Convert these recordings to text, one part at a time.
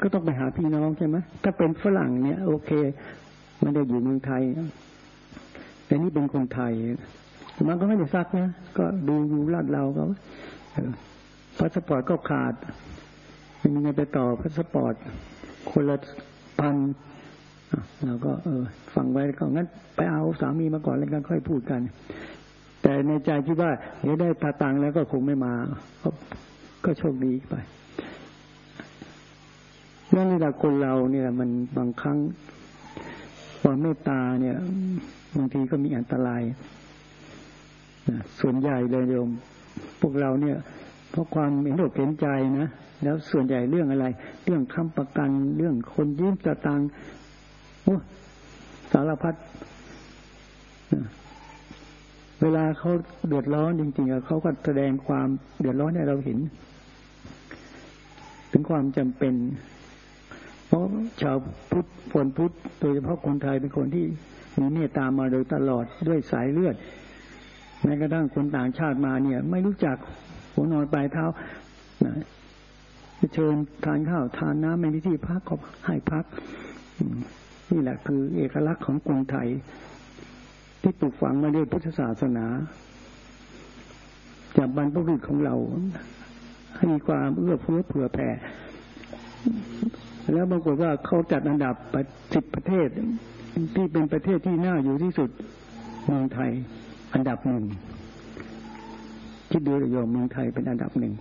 ก็ต้องไปหาพี่น้องใช่ไหมถ้าเป็นฝรั่งเนี่ยโอเคไม่ได้อยู่เมืองไทยแต่นี่เป็นคนไทยมันก็ไม่ได้ซักนะก็ดูลาดเราก็พาสปอร์ตก็ขาดไม่มีเงินไปต่อพาสปอร์ตคนละพันเราก็ฟังไว้ก็งั้นไปเอาสามีมาก่อนแล้วกันค่อยพูดกันแต่ในใจคิดว่าเดี๋ยวได้ตาตังแล้วก็คงไม่มาก็โชคดีไปนั่นแหละคนเราเนี่ยมันบางครั้งความเมตตาเนี่ยบางทีก็มีอันตรายส่วนใหญ่เลยโยมพวกเราเนี่ยเพราะความเห็นอกเห็นใจนะแล้วส่วนใหญ่เรื่องอะไรเรื่องค้ำประกันเรื่องคนยืมสตางค์สารพัดเวลาเขาเดือดร้อนจริงๆเขาก็แสดงความเดือดร้อนให้เราเห็นถึงความจำเป็นเพราะชาวพุทธคนพุทธโดยเฉพาะคนไทยเป็นคนที่มีเมตตามาโดยตลอดด้วยสายเลือดแม้กระทั่งคนต่างชาติมาเนี่ยไม่รู้จักหัวนอนปลายเท้าเชิญทานข้าวทานน้ำไม่มีที่พักก็ให้พักนี่แหละคือเอกลักษณ์ของคนไทยที่ปลูกฝังมาด้วยพุทธศาสนาจากบรรพบุรุษของเราให้มีความเอื้อเฟื้อเผื่อแผ่แล้วปรากฏว่าเขาจัดอันดับ10ประเทศที่เป็นประเทศที่น่าอยู่ที่สุดเมืองไทยอันดับหนึ่งคิดดูเลยโยมเมืองไทยเป็นอันดับหนึ่ง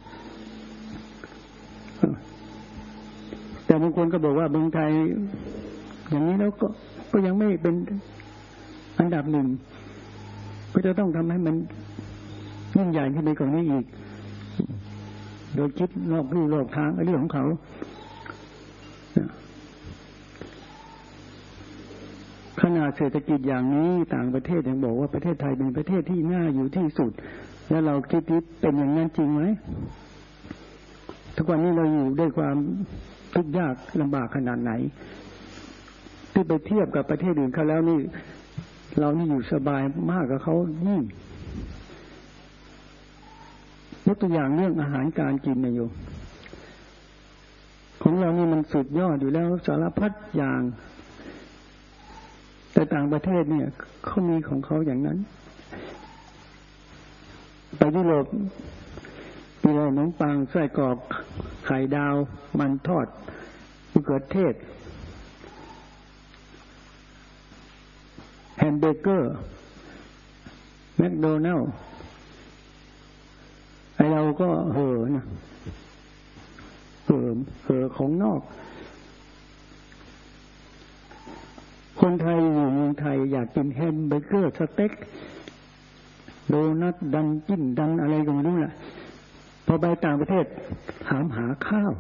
แต่บางคนก็บอกว่าเมืองไทยอย่างนี้แล้วก็ยังไม่เป็นอันดับหนึ่งก็จะต้องทำให้มันยิ่งใหญ่ขึ้นไปกว่านี้อีกโดยคิดรอบลู่รอบทางเรื่องของเขาขนาดเศรษฐกิจอย่างนี้ต่างประเทศยังบอกว่าประเทศไทยเป็นประเทศที่น่าอยู่ที่สุดแล้วเราคิดเป็นอย่างนั้นจริงไหมทุกวันนี้เราอยู่ด้วยความทุกข์ยากลำบากขนาดไหนที่ไปเทียบกับประเทศอื่นเขาแล้วนี่เรานี่อยู่สบายมากกว่าเขายิ่งยกตัวอย่างเรื่องอาหารการกินนะโยมของเรานี่มันสุดยอดอยู่แล้วสารพัดอย่างแต่ต่างประเทศเนี่ยเขามีของเขาอย่างนั้นไปยุโรปมีอะไรขนมปังไส้กรอกไข่ดาวมันทอดมะเขือเทศแฮมเบอร์เกอร์แมคโดนัลด์ไอเราก็เห่อนะเห่อของนอกคนไทยอยู่เมืองไทยอยากกินแฮมเบอร์เกอร์สเต็กโดนัทดันจิ้นดันอะไรก็ไม่รู้แหละพอไปต่างประเทศถามหาข้าว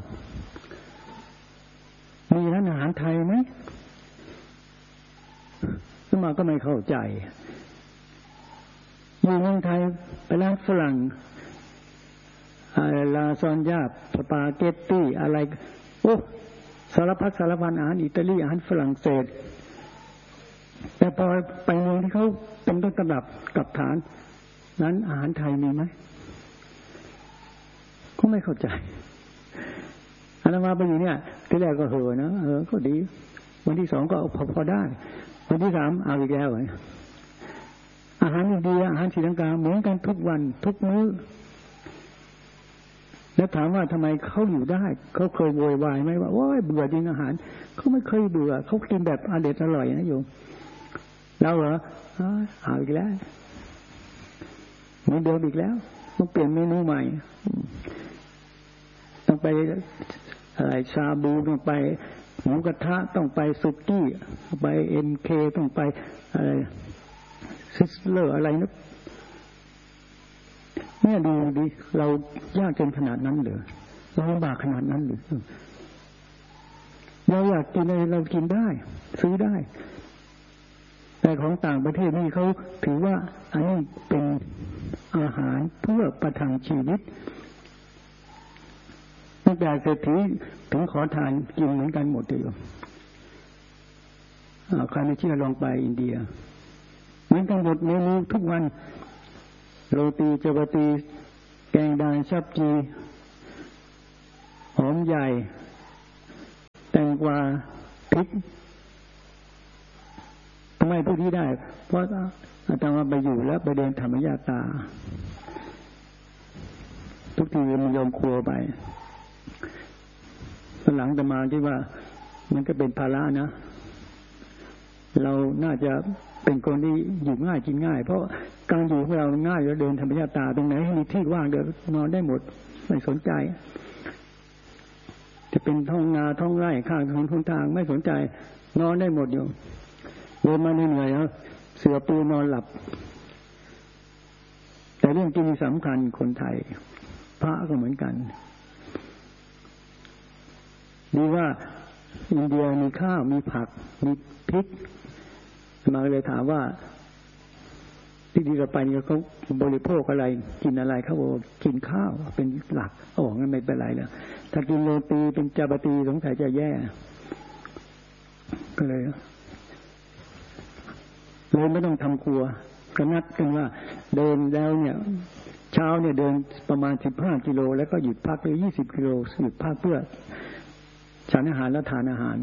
มีร้านอาหารไทยไหมสมาก็ไม่เข้าใจอยู่เมืองไทยไปร้านฝรั่งลาซานญ่าสปาเกตตี้อะไรโอ้สารพัดสารพันอาหารอิตาลีอาหารฝรั่งเศสแต่พอไปเมืองที่เขาเป็นต้นตำรับกับฐานนั้นอาหารไทยมีไหมก็ไม่เข้าใจอาตมาไปอยู่เนี่ยที่แรกก็เห่อนะก็ดีวันที่2ก็พอได้วันที่3เอาอีกแล้วอาหารอินเดียอาหารศรีลังกาเหมือนกันทุกวันทุกมื้อแล้วถามว่าทำไมเขาอยู่ได้เขาเคยโวยวายไหมว่าโอ้ยเบื่อจริงอาหารเขาไม่เคยเบื่อเขากินแบบอร่อยนะโยมเราเหรอเอาอีกแล้วเหมือนเดิมอีกแล้วต้องเปลี่ยนเมนูใหม่ต้องไปอะไรชาบูต้องไปหมูกระทะต้องไปสุกี้ไปMKต้องไปอะไรซิสเลอร์อะไรนะแม่ดูดิเรายากจนขนาดนั้นเหรอเราลำบากขนาดนั้นหรือเราอยากกินอะไรเรากินได้ซื้อได้แต่ของต่างประเทศนี่เขาถือว่าอันนี้เป็นอาหารเพื่อประทังชีวิตตั้งแต่เศรษฐีถึงขอทานกินเหมือนกันหมดเลยใครไม่เชื่อลองไปอินเดียเหมือนกันหมดเมนูทุกวันโรตีจาปาตีแกงดาชับจีหอมใหญ่แตงกวาพริกทำไมพวกนี้ได้เพราะอาตมาไปอยู่แล้วไปเดินธรรมญาตาทุกทีมันยอมครัวไปตอนหลังอาตมาคิดว่ามันก็เป็นภาระนะเราน่าจะเป็นคนที่อยู่ง่ายกินง่ายเพราะการอยู่ของเราง่ายเราเดินธรรมญาตาตรงไหนให้มีที่ว่างเดินนอนได้หมดไม่สนใจจะเป็นท้องนาท้องไร่ข้างถนนทางไม่สนใจนอนได้หมดอยู่เดินมาเหนื่อยแล้วเสือปูนอนหลับแต่เรื่องจริงสำคัญคนไทยพระก็เหมือนกันดีว่าอินเดียมีข้าวมีผักมีพริกมาเลยถามว่าที่ดีเราไปเนี่ยเขาบริโภคอะไรกินอะไรเขาบอกกินข้าวเป็นหลักงั้นไม่เป็นไรแล้วถ้ากินโรตีเป็นจาปาตีสงสัยจะแย่ก็เลยไม่ต้องทำครัวก็นัดกันว่าเดินแล้วเนี่ยเช้าเนี่ยเดินประมาณ15 กิโลแล้วก็หยุดพักไป20 กิโลหยุดพักเพื่อฉันอาหารและทานอาหาร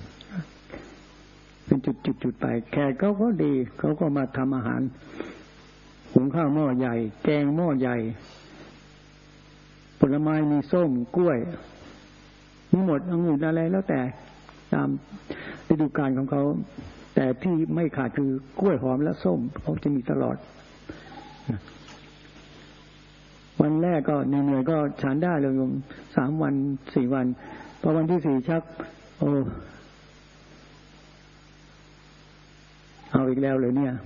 เป็นจุดๆไปแขกเขาก็ดีเขาก็มาทำอาหารหุงข้าวหม้อใหญ่แกงหม้อใหญ่ผลไม้มีส้มกล้วยมีหมดองุ่นอะไรแล้วแต่ตามฤดูกาลของเขาแต่ที่ไม่ขาดคือกล้วยหอมและส้มเขาจะมีตลอดวันแรกก็เหนื่อยๆก็ฉันได้เลย3 วัน4 วันพอวันที่4ชักเอาอีกแล้วเลยเนี่ย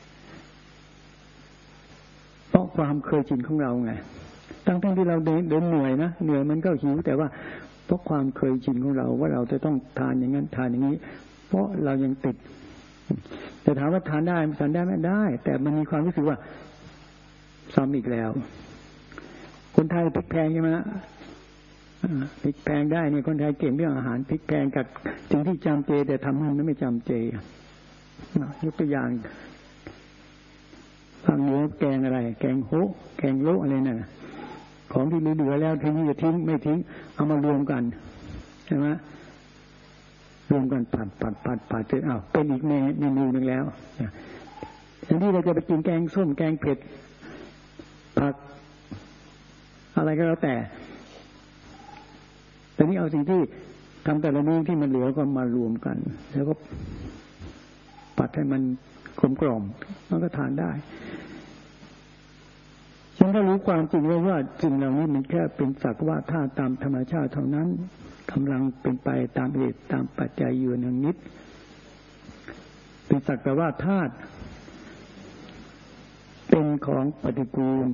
เพราะความเคยชินของเราไงทั้งที่เราเดินเหนื่อยนะเหนื่อยมันก็หิวแต่ว่าเพราะความเคยชินของเราว่าเราจะต้องทานอย่างนั้นทานอย่างนี้เพราะเรายังติดแต่ถามว่าทานได้ไม่ได้แต่มันมีความรู้สึกว่าซ้ำอีกแล้วคนไทยพริกแพงใช่ไหมพริกแพงได้เนี่ยคนไทยเก่งเรื่องอาหารพริกแพงกับสิ่งที่จำเจแต่ทำให้มันไม่จำเจยกตัวอย่างภาคเหนือแกงอะไรแกงโฮแกงโลอะไรน่ะของที่เหลือแล้วทิ้งจะทิ้งไม่ทิ้งเอามารวมกันใช่ไหมรวมกันผัดจนเป็นอีกเมนูนึงแล้วอย่างที่เราจะไปกินแกงส้มแกงเผ็ดผักอะไรก็แล้วแต่นี้เอาสิ่งที่ทำแต่ละมื้อที่มันเหลือก็มารวมกันแล้วก็ผัดให้มันกลมกล่อมมันก็ทานได้ฉันก็รู้ความจริงว่าสิ่งเหล่านี้มันแค่เป็นสักว่าธาตุตามธรรมชาติเท่านั้นกำลังเป็นไปตามเหตุตามปัจจัยอยู่หนึ่งนิดเป็นสักแต่ว่าธาตุเป็นของปฏิกูล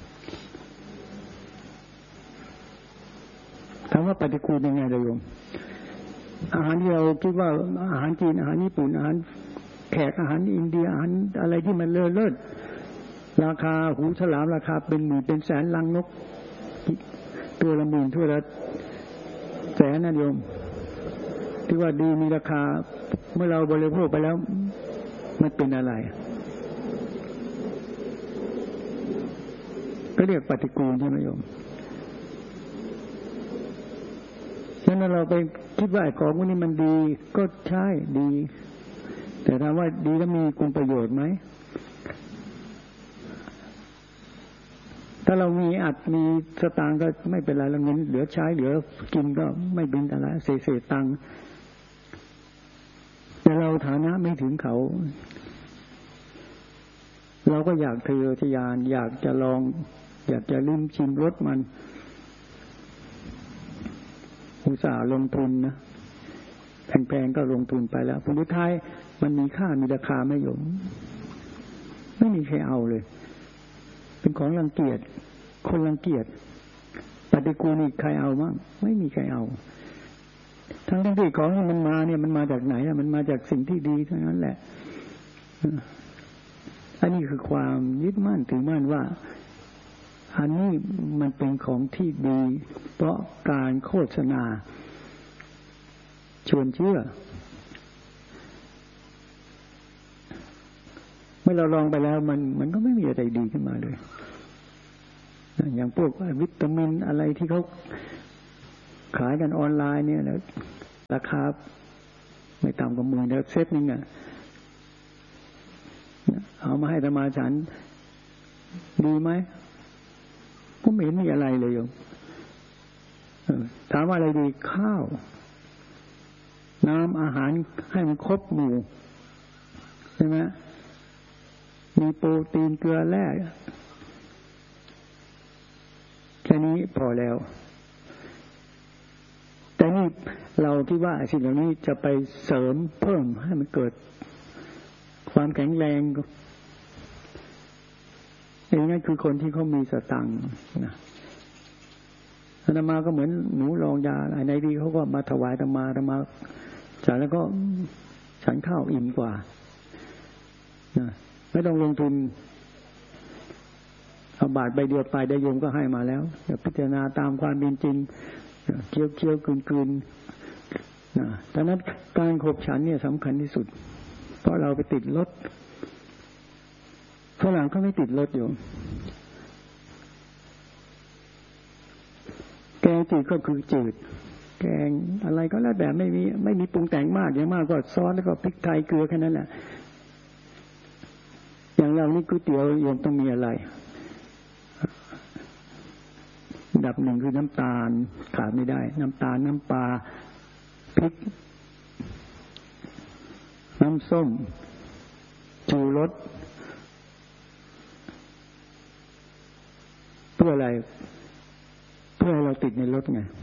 ถามว่าปฏิกูลยังไงโยมอาหารที่เราคิดว่าอาหารจีนอาหารญี่ปุ่นอาหารแขกอาหารอินเดียอาหารอะไรที่มันเลิศราคาหูฉลามราคาเป็นหมื่นเป็นแสนลังนกตัวละหมื่นตัวละแสนนะโยมที่ว่าดีมีราคาเมื่อเราบริโภคไปแล้วมันเป็นอะไรก็เรียกปฏิกูลใช่ไหมโยมฉะนั้นเราไปคิดว่าของพวกนี้มันดีก็ใช่ดีแต่ถามว่าดีแล้วมีคุณประโยชน์ไหมถ้าเรามีมีสตางค์ก็ไม่เป็นไรแล้วเงินเหลือใช้เหลือกินก็ไม่เป็นอะไรเศษตังค์แต่เราฐานะไม่ถึงเขาเราก็อยากทะเยอทะยานอยากจะลองอยากจะลิ้มชิมรสมันอุตส่าห์ลงทุนนะแพงๆก็ลงทุนไปแล้วผลสุดท้ายมันมีค่ามีราคาไม่ยอมไม่มีใครเอาเลยเป็นของรังเกียจคนรังเกียจปฏิกูลนี่ใครเอาบ้างไม่มีใครเอาทั้งที่ของที่มันมาเนี่ยมันมาจากไหนมันมาจากสิ่งที่ดีทั้งนั้นแหละอันนี้คือความยึดมั่นถือมั่นว่าอันนี้มันเป็นของที่ดีเพราะการโฆษณาชวนเชื่อเมื่อเราลองไปแล้วมันก็ไม่มีอะไรดีขึ้นมาเลยอย่างพวกวิตามินอะไรที่เขาขายกันออนไลน์เนี่ยนะราคาไม่ต่ำกว่า10,000แล้วเซตนึงเอามาให้อาตมาฉันดีไหมก็ไม่เห็นมีอะไรเลยโยมถามว่าอะไรดีข้าวน้ำอาหารให้มันครบหมู่ใช่ไหมมีโปรตีนเกลือแร่แค่นี้พอแล้วแต่นี่เราคิดว่าสิ่งเหล่านี้จะไปเสริมเพิ่มให้มันเกิดความแข็งแรงอย่างนั้นคือคนที่เขามีสตังค์นะอาตมาก็เหมือนหนูลองยาอะไรในดีเขาก็มาถวายอาตมาจากแล้วก็ฉันข้าวอิ่มกว่านะไม่ต้องลงทุนเอาบาทใบเดียวไปได้โยมก็ให้มาแล้วพิจารณาตามความเป็นจริงเคี้ยวๆกลืนๆนะดังนั้นการขบฉันเนี่ยสำคัญที่สุดเพราะเราไปติดรถฝรั่งก็ไม่ติดรถอยู่แกงจืดก็คือจืดแกงอะไรก็แล้วแต่ไม่มีปรุงแต่งมากอย่างมากก็ซอสแล้วก็พริกไทยเกลือแค่นั้นแหละอย่างเรานี่ก๋วยเตี๋ยวโยมต้องมีอะไรอันดับหนึ่งคือน้ำตาลขาดไม่ได้น้ำตาลน้ำปลาพริกน้ำส้มชูรสเพื่ออะไรเพื่อให้เราติดในรสไง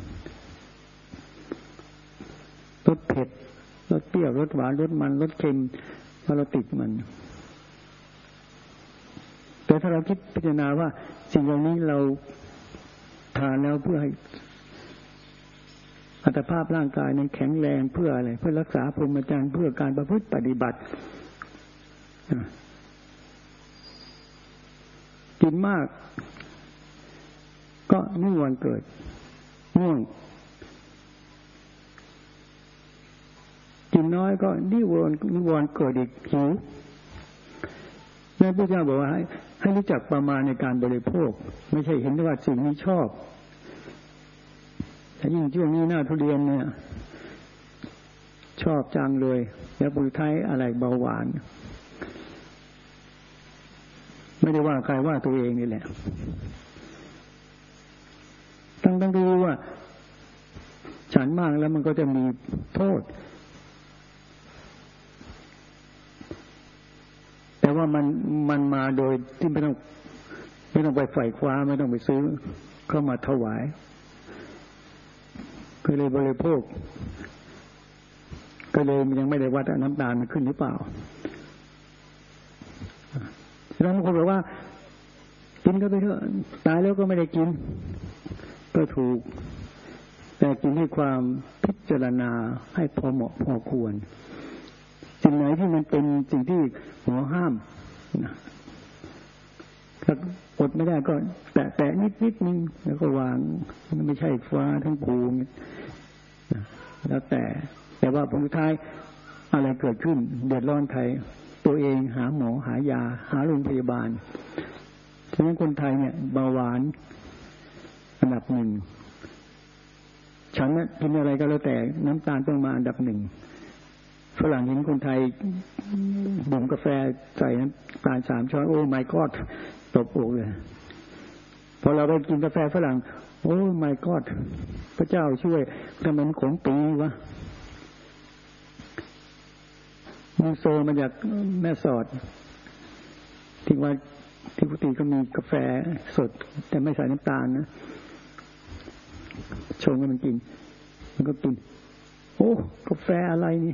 รสเผ็ดรสเปรี้ยวรสหวานรสมันรสเค็มพอเราติดมันแต่ถ้าเราคิดพิจารณาว่าสิ่งเหล่านี้เราทานแล้วเพื่อให้อัตภาพร่างกายนั้นแข็งแรงเพื่ออะไรเพื่อรักษาพรหมจรรย์เพื่อการประพฤติปฏิบัติกินมากก็นิวรณ์เกิดง่วงกินน้อยก็นิวรณ์เกิดอีกหิวแม่พระเจ้าบอกว่าให้รู้จักประมาณในการบริโภคไม่ใช่เห็นว่าสิ่งนี้ชอบแต่ยิ่งช่วงนี้หน้าทุเรียนเนี่ยชอบจังเลยแล้วปุถุไทยอะไรเบาหวานไม่ได้ว่าใครว่าตัวเองนี่แหละต้องดูว่าฉันมากแล้วมันก็จะมีโทษแต่ว่ามันมาโดยที่ไม่ต้องไปไฝ่คว้าไม่ต้องไปซื้อเข้ามาถวายก็เลยบริโภคก็เลยยังไม่ได้วัดน้ำตาลมันขึ้นหรือเปล่าฉะนั้นบางคนบอกว่ากินก็ไปเถอะตายแล้วก็ไม่ได้กินก็ถูกแต่กินให้ความพิจารณาให้พอเหมาะพอควรสิ่งไหนที่มันเป็นสิ่งที่หมอห้ามนะถ้าอดไม่ได้ก็แตะนิดนึงแล้วก็วางมันไม่ใช่ฟ้าทั้งภูมิแล้วแต่ว่าผลสุดท้ายอะไรเกิดขึ้นเดือดร้อนใครตัวเองหาหมอหายาหาโรงพยาบาลฉะนั้นคนไทยเนี่ยเบาหวานอันดับหนึ่งฉันกินอะไรก็แล้วแต่น้ำตาลต้องมาอันดับหนึ่งฝรั่งเห็นคนไทยดื่มกาแฟใส่น้ำตาล3 ช้อนโอ้ my god ตบอกเลยพอเราไปกินกาแฟฝรั่งโอ้ my god พระเจ้าช่วยทำไมมันขมปีวะมูโซมาจากแม่สอดที่ว่าที่ปกติก็มีกาแฟสดแต่ไม่ใส่น้ำตาลนะชงให้มันกินมันก็กินโอ้กาแฟอะไรนี่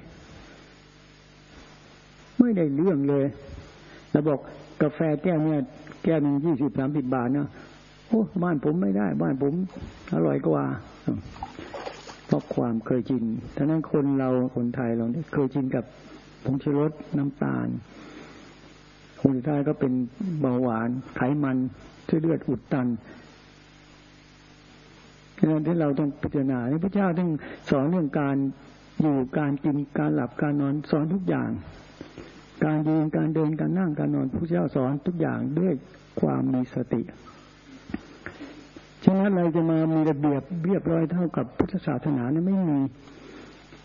ไม่ได้เรื่องเลยแล้วบอกกาแฟแก้วเนี่ยแก้วนึง20-30 บาทนะโอ้บ้านผมไม่ได้บ้านผมอร่อยกว่าเพราะความเคยชินฉะนั้นคนไทยเราเนี่ยเคยชินกับผงชูรสน้ำตาลคนสุดท้ายก็เป็นเบาหวานไขมันเส้นเลือดอุดตันฉะนั้นที่เราต้องพิจารณาพระเจ้าต้องสอนเรื่องการอยู่การกินการหลับการนอนสอนทุกอย่างการยืนการเดินการนั่งการนอนพระเจ้าสอนทุกอย่างด้วยความมีสติฉะนั้นเราจะมามีระเบียบเรียบร้อยเท่ากับพุทธศาสนาเนี่ยไม่มี